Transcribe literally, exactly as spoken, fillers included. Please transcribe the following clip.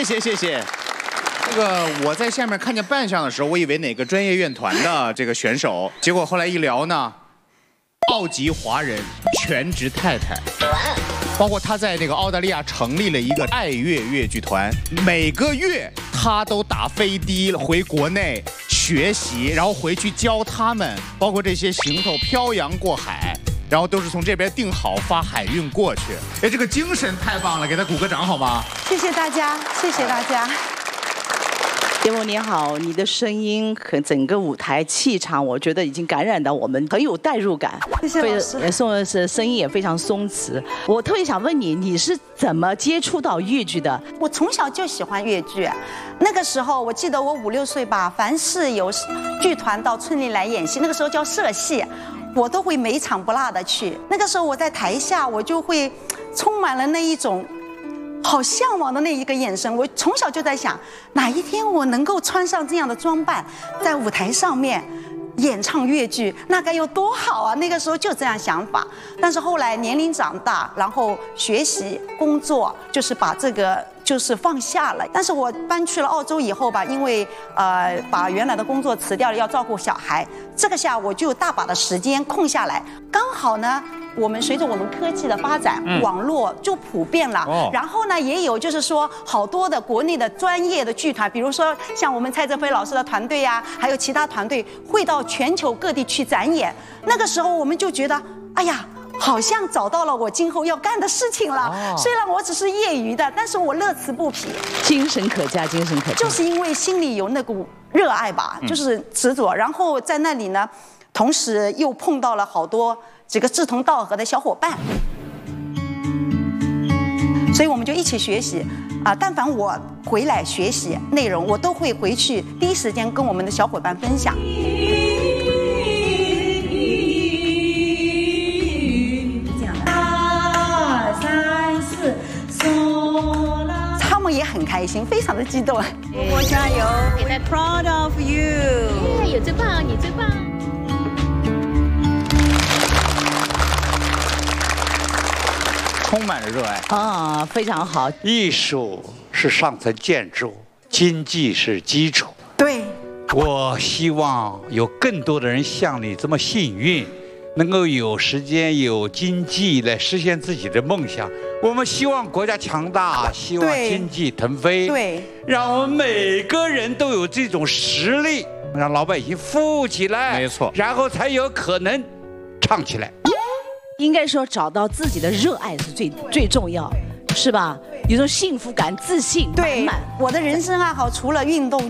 谢谢谢。这个我在下面看见扮相的时候，我以为哪个专业院团的这个选手，结果后来一聊呢，澳籍华人全职太太。包括他在那个澳大利亚成立了一个爱乐越剧团，每个月他都打飞的回国内学习，然后回去教他们，包括这些行头漂洋过海，然后都是从这边订好发海运过去。哎，这个精神太棒了，给他鼓个掌好吗？ 谢谢大家，谢谢大家。 节目你好，你的声音和整个舞台气场，我觉得已经感染到我们，很有代入感。 谢谢老师。 宋的是声音也非常松弛。我特别想问你，你是怎么接触到越剧的？ 我从小就喜欢越剧，那个时候我记得我五六岁吧，凡是有剧团到村里来演戏，那个时候叫社戏，我都会每场不落的去。那个时候我在台下，我就会充满了那一种好向往的那一个眼神。我从小就在想，哪一天我能够穿上这样的装扮，在舞台上面演唱越剧，那该有多好啊！那个时候就这样想法。但是后来年龄长大，然后学习工作，就是把这个就是放下了。但是我搬去了澳洲以后吧，因为呃把原来的工作辞掉了，要照顾小孩，这个下我就有大把的时间空下来，刚好呢。我们随着我们科技的发展，嗯、网络就普遍了。哦、然后呢，也有就是说，好多的国内的专业的剧团，比如说像我们蔡振飞老师的团队呀、啊，还有其他团队，会到全球各地去展演。那个时候，我们就觉得，哎呀，好像找到了我今后要干的事情了。哦、虽然我只是业余的，但是我乐此不疲， 精神可嘉，精神可嘉。 就是因为心里有那股热爱吧，嗯、就是执着。然后在那里呢，同时又碰到了好多。几个志同道合的小伙伴，所以我们就一起学习啊！但凡我回来学习内容，我都会回去第一时间跟我们的小伙伴分享。这样的，二三四，嗦啦，他们也很开心，非常的激动。 我加油 ，We're proud of you。 有最棒，你最棒。 充满了热爱啊，非常好。 艺术是上层建筑，经济是基础。 对， 我希望有更多的人像你这么幸运，能够有时间、有经济来实现自己的梦想。我们希望国家强大，希望经济腾飞。 对， 让我们每个人都有这种实力，让老百姓富起来。 没错， 然后才有可能唱起来。 应该说，找到自己的热爱是最最重要，是吧？有种幸福感、自信满满。 我的人生爱好除了运动。